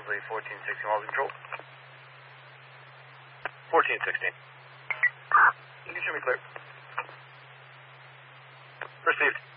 Leslie, 1416 Walls Control. 1416. You can show me clear. Received.